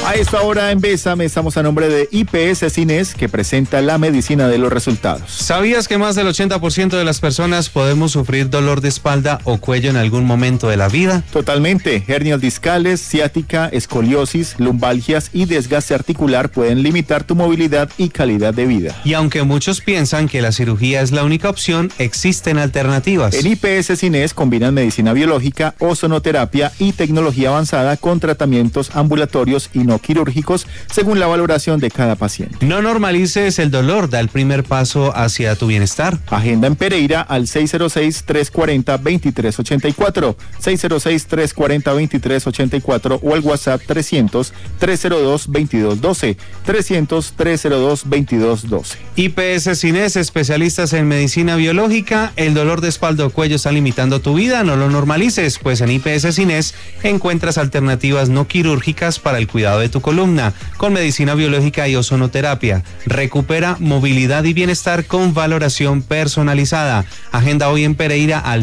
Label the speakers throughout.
Speaker 1: A esta hora en Bésame estamos a nombre de IPS Cines, que presenta la medicina de los resultados.
Speaker 2: ¿Sabías que más del 80% de las personas podemos sufrir dolor de espalda o cuello en algún momento de la vida?
Speaker 1: Totalmente. Hernias discales, ciática, escoliosis, lumbalgias y desgaste articular pueden limitar tu movilidad y calidad de vida.
Speaker 2: Y aunque muchos piensan que la cirugía es la única opción, existen alternativas.
Speaker 1: En IPS Cines combinan medicina biológica, ozonoterapia y tecnología avanzada con tratamientos ambulatorios y no quirúrgicos según la valoración de cada paciente.
Speaker 2: No normalices el dolor, da el primer paso hacia tu bienestar.
Speaker 1: Agenda en Pereira al 606-340-2384, 606-340-2384 o al WhatsApp 300-302-2212, 300-302-2212.
Speaker 2: IPS Cines, especialistas en medicina biológica. El dolor de espalda o cuello está limitando tu vida, no lo normalices, pues en IPS Cines encuentras alternativas no quirúrgicas para el cuidado de tu columna, con medicina biológica y ozonoterapia. Recupera movilidad y bienestar con valoración personalizada. Agenda hoy en Pereira al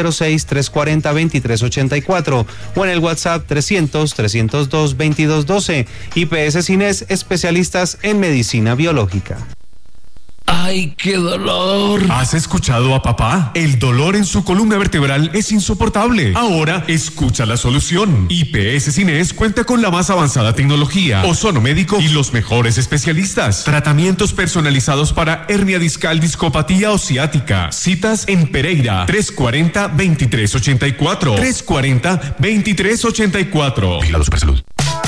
Speaker 2: 606-340-2384 o en el WhatsApp 300-302-2212. IPS Cines, especialistas en medicina biológica.
Speaker 3: ¡Ay, qué dolor!
Speaker 4: ¿Has escuchado a papá? El dolor en su columna vertebral es insoportable. Ahora escucha la solución. IPS Cines cuenta con la más avanzada tecnología, ozono médico y los mejores especialistas. Tratamientos personalizados para hernia discal, discopatía o ciática. Citas en Pereira, 340-2384. 340-2384. Vigilado Supersalud.